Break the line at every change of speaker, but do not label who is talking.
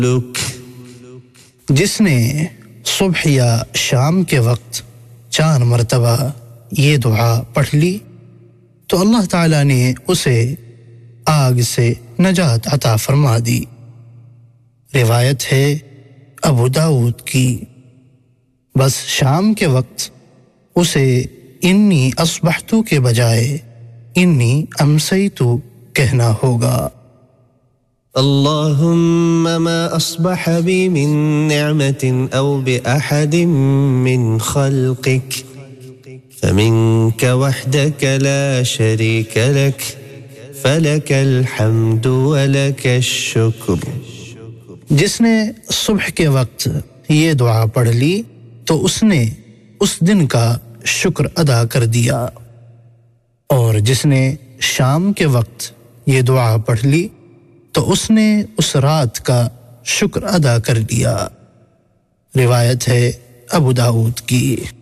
جس نے صبح یا شام کے وقت 4 مرتبہ یہ دعا پڑھ لی تو اللہ تعالیٰ نے اسے آگ سے نجات عطا فرما دی۔ روایت ہے ابو داؤد کی۔ بس شام کے وقت اسے انی اصبحتو کے بجائے انی امسیتو کہنا ہوگا۔
اللهم ما أصبح بي من نعمة أو بأحد من خلقك فمنك وحدك لا شريك لك فلك الحمد ولك الشكر۔
جس نے صبح کے وقت یہ دعا پڑھ لی تو اس نے اس دن کا شکر ادا کر دیا، اور جس نے شام کے وقت یہ دعا پڑھ لی تو اس نے اس رات کا شکر ادا کر دیا۔ روایت ہے ابو داؤد کی۔